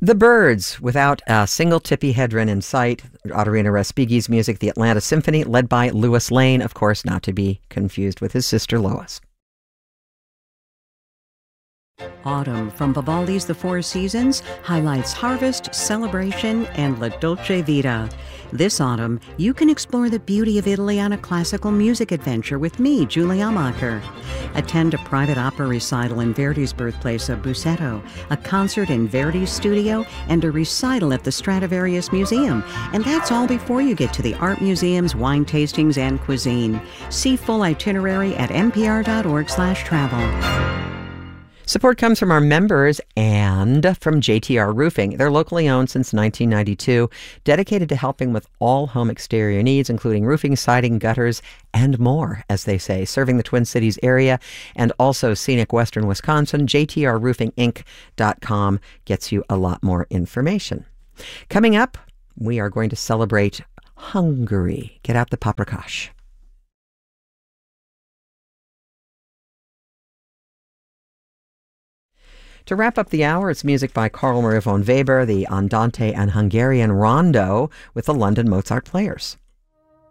The Byrds, without a single Tippi Hedren in sight. Ottorino Respighi's music, the Atlanta Symphony, led by Lois Lane, of course, not to be confused with his sister Lois. Autumn from Vivaldi's The Four Seasons highlights harvest, celebration, and La Dolce Vita. This autumn, you can explore the beauty of Italy on a classical music adventure with me, Julie Amacher. Attend a private opera recital in Verdi's birthplace of Busseto, a concert in Verdi's studio, and a recital at the Stradivarius Museum. And that's all before you get to the art museums, wine tastings, and cuisine. See full itinerary at npr.org/travel. Support comes from our members and from JTR Roofing. They're locally owned since 1992, dedicated to helping with all home exterior needs, including roofing, siding, gutters, and more, as they say, serving the Twin Cities area and also scenic western Wisconsin. JTRRoofingInc.com gets you a lot more information. Coming up, we are going to celebrate Hungary. Get out the paprikash. To wrap up the hour, it's music by Carl Maria von Weber, the Andante and Hungarian Rondo with the London Mozart Players.